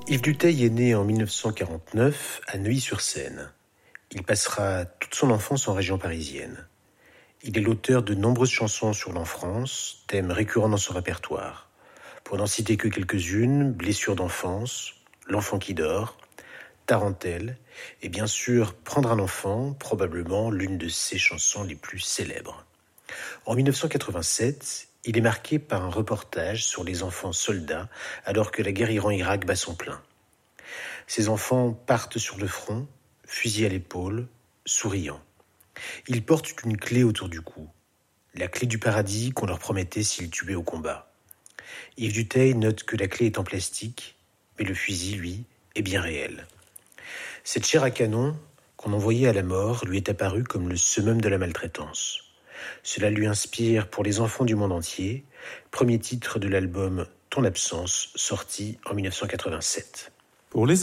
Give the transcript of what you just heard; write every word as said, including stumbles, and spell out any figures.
Yves Dutheil est né en mille neuf cent quarante-neuf à Neuilly-sur-Seine. Il passera toute son enfance en région parisienne. Il est l'auteur de nombreuses chansons sur l'enfance, thème récurrent dans son répertoire. Pour n'en citer que quelques-unes, Blessures d'enfance, L'enfant qui dort, Tarentelle, et bien sûr Prendre un enfant, probablement l'une de ses chansons les plus célèbres. En mille neuf cent quatre-vingt-sept, il est marqué par un reportage sur les enfants soldats alors que la guerre Iran-Irak bat son plein. Ces enfants partent sur le front, fusil à l'épaule, souriants. Ils portent une clé autour du cou, la clé du paradis qu'on leur promettait s'ils tuaient au combat. Yves Dutheil note que la clé est en plastique, mais le fusil, lui, est bien réel. Cette chair à canon qu'on envoyait à la mort lui est apparue comme le summum de la maltraitance. Cela lui inspire pour les enfants du monde entier, premier titre de l'album Ton absence, sorti en mille neuf cent quatre-vingt-sept. Pour les